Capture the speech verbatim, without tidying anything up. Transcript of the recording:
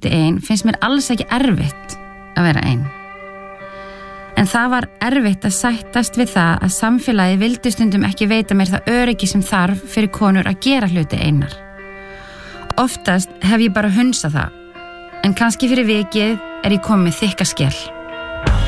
hluti ein finnst mér alls ekki erfitt að vera ein. En það var erfitt að sættast við það að samfélagið vildi stundum ekki veita mér það öryggi sem þarf fyrir konur að gera hluti einar. Oftast hef ég bara hunsað það, en kannski fyrir vikið er ég komið þykka skell.